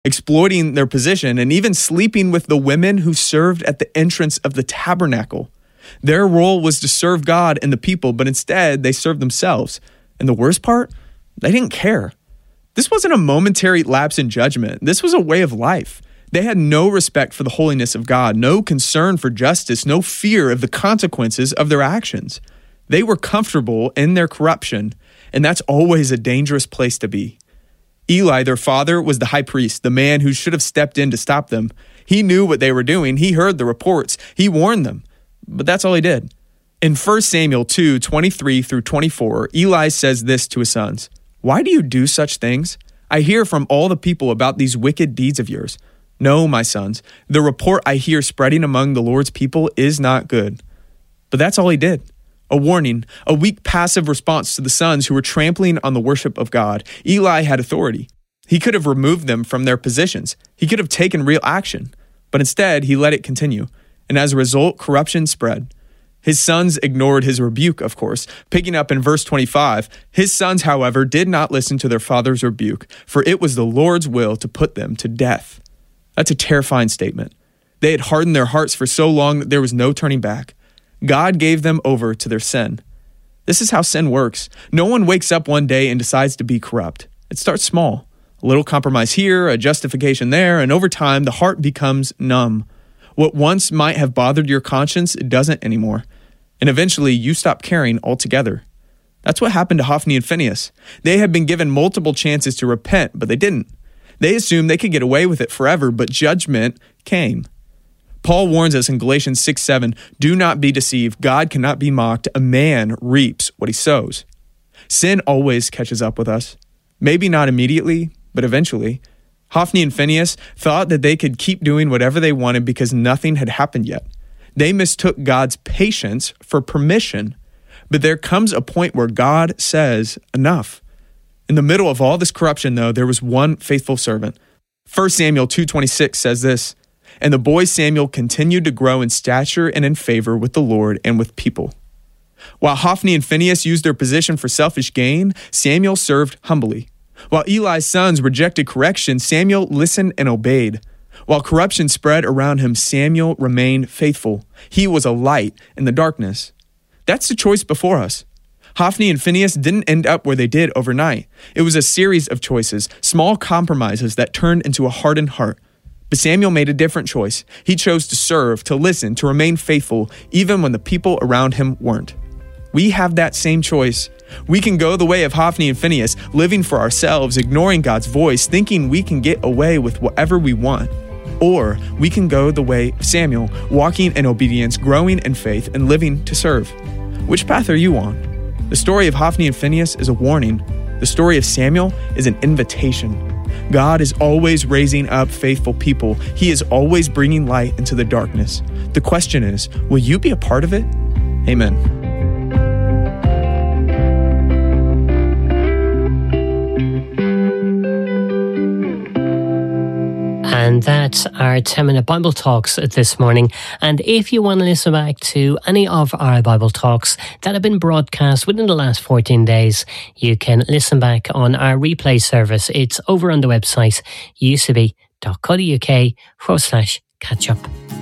exploiting their position, and even sleeping with the women who served at the entrance of the tabernacle. Their role was to serve God and the people, but instead they served themselves. And the worst part, they didn't care. This wasn't a momentary lapse in judgment. This was a way of life. They had no respect for the holiness of God, no concern for justice, no fear of the consequences of their actions. They were comfortable in their corruption, and that's always a dangerous place to be. Eli, their father, was the high priest, the man who should have stepped in to stop them. He knew what they were doing. He heard the reports. He warned them. But that's all he did. In 1 Samuel 2:23 through 24, Eli says this to his sons: "Why do you do such things? I hear from all the people about these wicked deeds of yours. No, my sons, the report I hear spreading among the Lord's people is not good." But that's all he did. A warning, a weak passive response to the sons who were trampling on the worship of God. Eli had authority. He could have removed them from their positions. He could have taken real action. But instead, he let it continue. And as a result, corruption spread. His sons ignored his rebuke, of course. Picking up in verse 25, his sons, however, did not listen to their father's rebuke, for it was the Lord's will to put them to death. That's a terrifying statement. They had hardened their hearts for so long that there was no turning back. God gave them over to their sin. This is how sin works. No one wakes up one day and decides to be corrupt. It starts small. A little compromise here, a justification there, and over time, the heart becomes numb. What once might have bothered your conscience, it doesn't anymore. And eventually, you stop caring altogether. That's what happened to Hophni and Phinehas. They had been given multiple chances to repent, but they didn't. They assumed they could get away with it forever, but judgment came. Paul warns us in Galatians 6:7, "Do not be deceived. God cannot be mocked. A man reaps what he sows." Sin always catches up with us. Maybe not immediately, but eventually. Hophni and Phinehas thought that they could keep doing whatever they wanted because nothing had happened yet. They mistook God's patience for permission. But there comes a point where God says, enough. In the middle of all this corruption, though, there was one faithful servant. 1 Samuel 2:26 says this, "And the boy Samuel continued to grow in stature and in favor with the Lord and with people." While Hophni and Phinehas used their position for selfish gain, Samuel served humbly. While Eli's sons rejected correction, Samuel listened and obeyed. While corruption spread around him, Samuel remained faithful. He was a light in the darkness. That's the choice before us. Hophni and Phinehas didn't end up where they did overnight. It was a series of choices, small compromises that turned into a hardened heart. But Samuel made a different choice. He chose to serve, to listen, to remain faithful, even when the people around him weren't. We have that same choice. We can go the way of Hophni and Phinehas, living for ourselves, ignoring God's voice, thinking we can get away with whatever we want. Or we can go the way of Samuel, walking in obedience, growing in faith, and living to serve. Which path are you on? The story of Hophni and Phinehas is a warning. The story of Samuel is an invitation. God is always raising up faithful people. He is always bringing light into the darkness. The question is, will you be a part of it? Amen. And that's our 10-minute Bible Talks this morning. And if you want to listen back to any of our Bible Talks that have been broadcast within the last 14 days, you can listen back on our replay service. It's over on the website, ucb.co.uk/catch up.